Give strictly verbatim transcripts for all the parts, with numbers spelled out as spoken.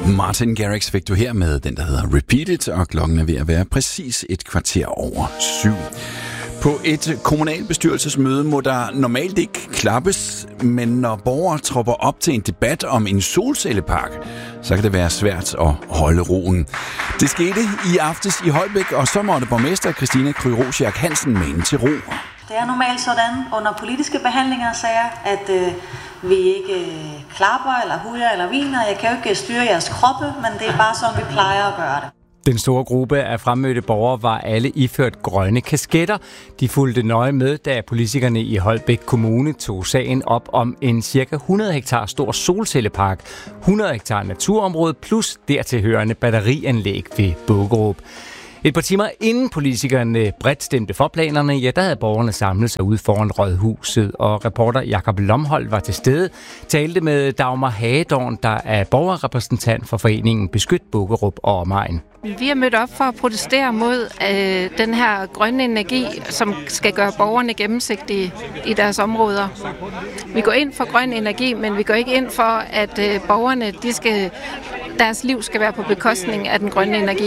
Martin Garrix fik du her med den, der hedder Repeat It, og klokken er ved at være præcis et kvarter over syv. På et kommunalbestyrelsesmøde må der normalt ikke klappes, men når borgere tropper op til en debat om en solcellepark, så kan det være svært at holde roen. Det skete i aftes i Holbæk, og så måtte borgmester Christina Kryger Hansen mane til ro. Det er normalt sådan under politiske behandlinger af sager, at øh, vi ikke øh, klapper eller hujer eller viner. Jeg kan jo ikke styre jeres kroppe, men det er bare sådan, vi plejer at gøre det. Den store gruppe af fremmødte borgere var alle iført grønne kasketter. De fulgte nøje med, da politikerne i Holbæk Kommune tog sagen op om en cirka hundrede hektar stor solcellepark, hundrede hektar naturområde plus dertilhørende batterianlæg ved Bukkerup. Et par timer inden politikerne bredt stemte for planerne, ja, der havde borgerne samlet sig ude foran Rådhuset, og reporter Jakob Lomholdt var til stede, talte med Dagmar Hagedorn, der er borgerrepræsentant for foreningen Beskyt Bukkerup og omegn. Vi er mødt op for at protestere mod øh, den her grønne energi, som skal gøre borgerne gennemsigtige i deres områder. Vi går ind for grøn energi, men vi går ikke ind for, at øh, borgerne, de skal, deres liv skal være på bekostning af den grønne energi.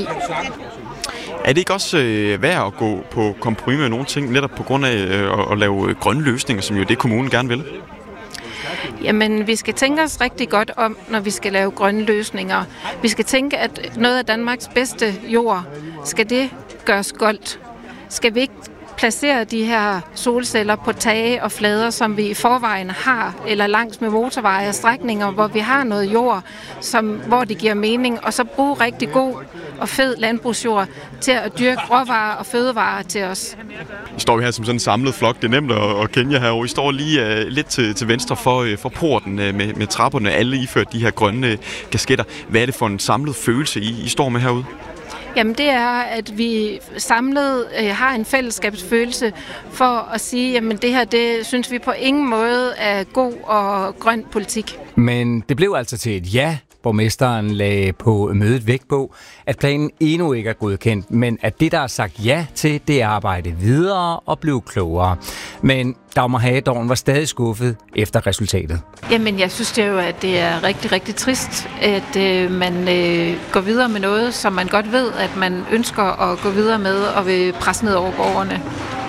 Er det ikke også øh, værd at gå på kompromis med nogle ting, netop på grund af øh, at, at lave grønne løsninger, som jo det kommunen gerne vil? Jamen, vi skal tænke os rigtig godt om, når vi skal lave grønne løsninger. Vi skal tænke, at noget af Danmarks bedste jord, skal det gøres goldt? Skal vi ikke placere de her solceller på tage og flader, som vi i forvejen har, eller langs med motorveje og strækninger, hvor vi har noget jord, som, hvor det giver mening, og så bruge rigtig god og fed landbrugsjord til at dyrke råvarer og fødevarer til os. I står her som sådan en samlet flok. Det er nemt at kende jer herovre. I står lige uh, lidt til, til venstre for, uh, for porten uh, med, med trapperne. Alle iført de her grønne uh, kasketter. Hvad er det for en samlet følelse, I, I står med herude? Jamen det er, at vi samlet øh, har en fællesskabsfølelse for at sige, jamen det her, det synes vi på ingen måde er god og grøn politik. Men det blev altså til et ja. Borgmesteren lagde på mødet vægt på, at planen endnu ikke er godkendt, men at det, der er sagt ja til, det er at arbejde videre og blive klogere. Men Dagmar Hagedorn var stadig skuffet efter resultatet. Jamen, jeg synes det jo, at det er rigtig, rigtig trist, at øh, man øh, går videre med noget, som man godt ved, at man ønsker at gå videre med og vil presse ned over borgerne.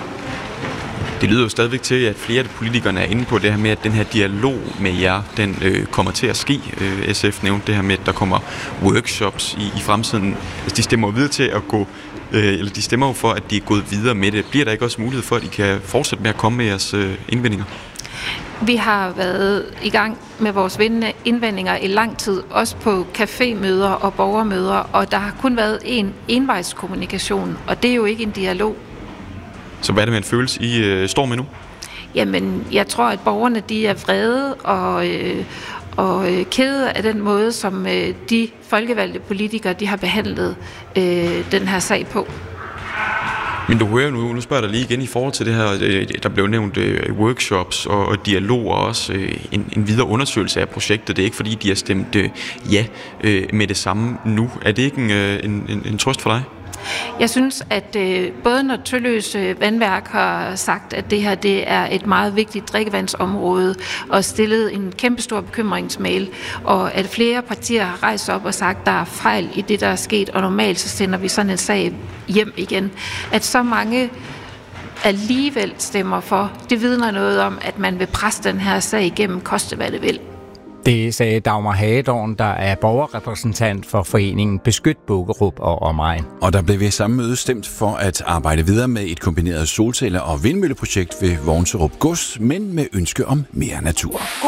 Det lyder jo stadigvæk til, at flere af politikerne er inde på det her med, at den her dialog med jer, den øh, kommer til at ske. Øh, S F nævnte det her med, at der kommer workshops i, i fremtiden. Altså, de stemmer jo videre til at gå, øh, eller de stemmer jo for, at de er gået videre med det. Bliver der ikke også mulighed for, at I kan fortsætte med at komme med jeres øh, indvendinger? Vi har været i gang med vores indvendinger i lang tid, også på cafémøder og borgermøder, og der har kun været en envejskommunikation, og det er jo ikke en dialog. Så hvad er det med en følelse, I øh, står med nu? Jamen, jeg tror, at borgerne de er vrede og, øh, og øh, kede af den måde, som øh, de folkevalgte politikere de har behandlet øh, den her sag på. Men du hører nu, nu spørger jeg dig lige igen i forhold til det her, øh, der blev nævnt øh, workshops og, og dialog og også øh, en, en videre undersøgelse af projektet. Det er ikke fordi, de har stemt øh, ja øh, med det samme nu. Er det ikke en, øh, en, en, en trøst for dig? Jeg synes, at øh, både når Tølløse Vandværk har sagt, at det her det er et meget vigtigt drikkevandsområde, og stillet en kæmpestor bekymringsmail, og at flere partier har rejst op og sagt, at der er fejl i det, der er sket, og normalt så sender vi sådan en sag hjem igen. At så mange alligevel stemmer for, det vidner noget om, at man vil presse den her sag igennem, koste hvad det vil. Det sagde Dagmar Hagedorn, der er borgerrepræsentant for foreningen Beskyt Bukkerup og omegn. Og der blev ved samme møde stemt for at arbejde videre med et kombineret solceller- og vindmølleprojekt ved Vognsørup Gods, men med ønske om mere natur.